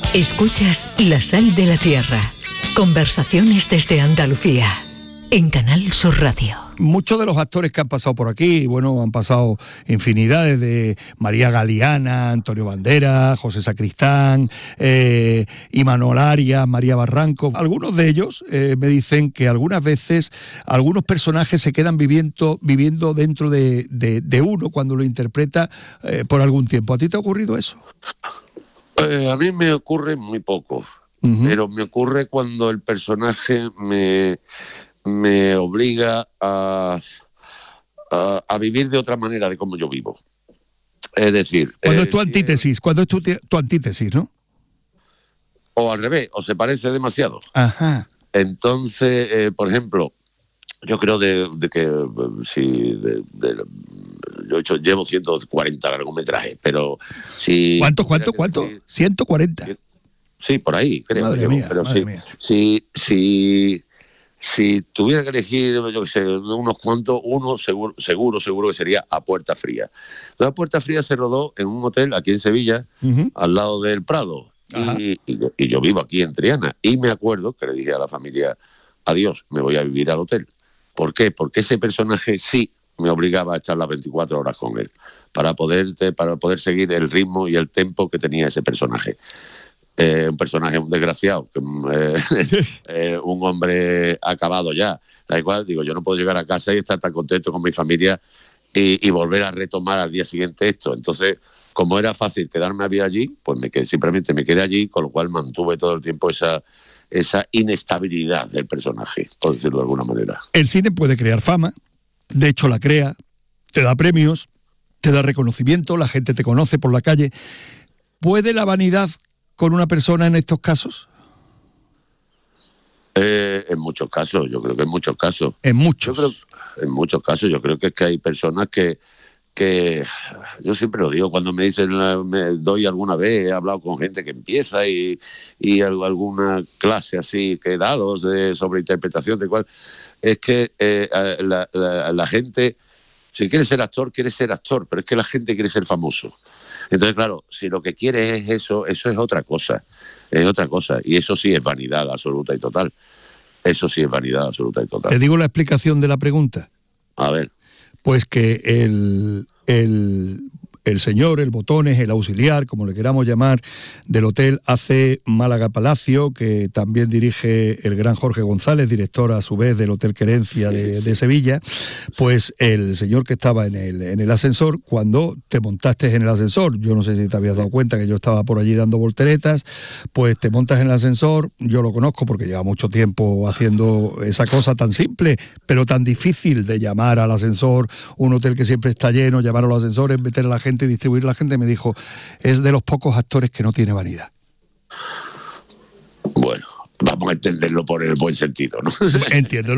Escuchas La Sal de la Tierra. Conversaciones desde Andalucía. En Canal Sur Radio. Muchos de los actores que han pasado por aquí, bueno, han pasado infinidades de María Galeana, Antonio Banderas, José Sacristán, Imanol Arias, María Barranco. Algunos de ellos me dicen que algunas veces algunos personajes se quedan viviendo dentro de uno cuando lo interpreta por algún tiempo. ¿A ti te ha ocurrido eso? A mí me ocurre muy poco, pero me ocurre cuando el personaje me obliga a vivir de otra manera de cómo yo vivo. Es decir... Cuando es tu antítesis, cuando es tu antítesis, ¿no? O al revés, o se parece demasiado. Ajá. Entonces, por ejemplo, yo creo llevo 140 largometrajes, si... ¿Cuánto? 140. Sí, por ahí, creo. Madre mía. Si tuviera que elegir, yo qué sé, unos cuantos, uno seguro que sería A Puerta Fría. A Puerta Fría se rodó en un hotel aquí en Sevilla, al lado del Prado. Y yo vivo aquí en Triana. Y me acuerdo que le dije a la familia, adiós, me voy a vivir al hotel. ¿Por qué? Porque ese personaje sí me obligaba a estar las 24 horas con él, para poder seguir el ritmo y el tempo que tenía ese personaje. Un personaje, un desgraciado, un hombre acabado ya. Da igual, digo, yo no puedo llegar a casa y estar tan contento con mi familia y volver a retomar al día siguiente esto. Entonces, como era fácil quedarme a vivir allí, pues simplemente me quedé allí, con lo cual mantuve todo el tiempo esa inestabilidad del personaje, por decirlo de alguna manera. El cine puede crear fama, de hecho la crea, te da premios, te da reconocimiento, la gente te conoce por la calle. ¿Puede la vanidad con una persona en estos casos? En muchos casos, yo creo que en muchos casos. En muchos. En muchos casos, yo creo que es que hay personas que yo siempre lo digo, cuando me dicen, me doy alguna vez, he hablado con gente que empieza y alguna clase así que he dado sobre interpretación de cuál, es que la gente, si quiere ser actor, pero es que la gente quiere ser famoso. Entonces, claro, si lo que quiere es eso es otra cosa. Es otra cosa. Y eso sí es vanidad absoluta y total. Eso sí es vanidad absoluta y total. ¿Te digo la explicación de la pregunta? A ver. Pues que el señor, el Botones, el auxiliar, como le queramos llamar, del hotel AC Málaga Palacio, que también dirige el gran Jorge González, director a su vez del Hotel Querencia de Sevilla, pues el señor que estaba en el ascensor, cuando te montaste en el ascensor, yo no sé si te habías dado cuenta que yo estaba por allí dando volteretas, pues te montas en el ascensor, yo lo conozco porque lleva mucho tiempo haciendo esa cosa tan simple, pero tan difícil de llamar al ascensor, un hotel que siempre está lleno, llamar a los ascensores, meter a la gente y distribuir a la gente. Me dijo, es de los pocos actores que no tiene vanidad. Bueno, vamos a entenderlo por el buen sentido, ¿no? Entiendo.